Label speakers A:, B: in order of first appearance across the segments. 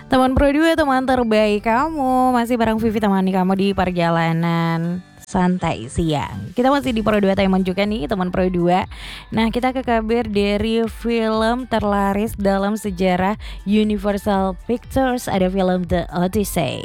A: Teman Pro 2, teman terbaik kamu. Masih bareng Vivi temani kamu di perjalanan santai siang. Kita masih di Pro 2 Taimon juga nih teman Pro 2. Nah, kita ke kabar dari film terlaris dalam sejarah Universal Pictures. Ada film The Odyssey.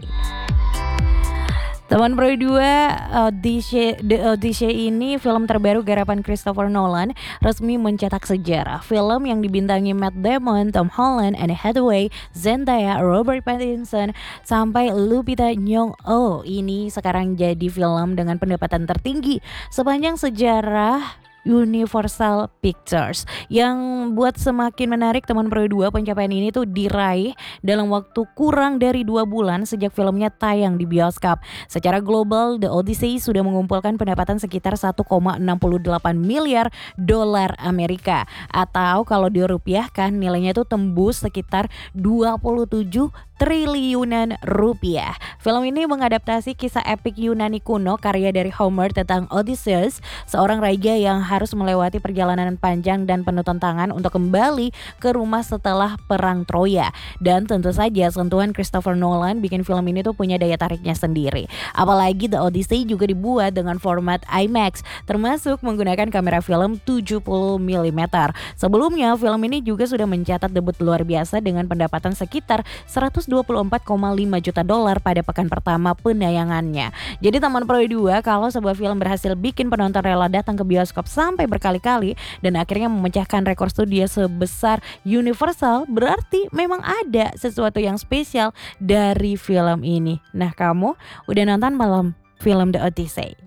A: Teman Pro 2, The Odyssey ini film terbaru garapan Christopher Nolan resmi mencetak sejarah. Film yang dibintangi Matt Damon, Tom Holland, Anne Hathaway, Zendaya, Robert Pattinson, sampai Lupita Nyong'o. Ini sekarang jadi film dengan pendapatan tertinggi sepanjang sejarah Universal Pictures. Yang buat semakin menarik teman Pro 2, pencapaian ini tuh diraih dalam waktu kurang dari 2 bulan sejak filmnya tayang di bioskop. Secara global, The Odyssey sudah mengumpulkan pendapatan sekitar 1,68 miliar dolar Amerika, atau kalau dirupiahkan nilainya tuh tembus sekitar 27 triliunan rupiah. Film ini mengadaptasi kisah epik Yunani kuno karya dari Homer tentang Odysseus, seorang raja yang harus melewati perjalanan panjang dan penuh tantangan untuk kembali ke rumah setelah perang Troya. Dan tentu saja sentuhan Christopher Nolan bikin film ini tuh punya daya tariknya sendiri. Apalagi The Odyssey juga dibuat dengan format IMAX, termasuk menggunakan kamera film 70 mm. Sebelumnya film ini juga sudah mencatat debut luar biasa dengan pendapatan sekitar 124,5 juta dolar pada pekan pertama penayangannya. Jadi teman Pro 2, kalau sebuah film berhasil bikin penonton rela datang ke bioskop sampai berkali-kali dan akhirnya memecahkan rekor studio sebesar Universal, berarti memang ada sesuatu yang spesial dari film ini. Nah, kamu udah nonton belum film The Odyssey?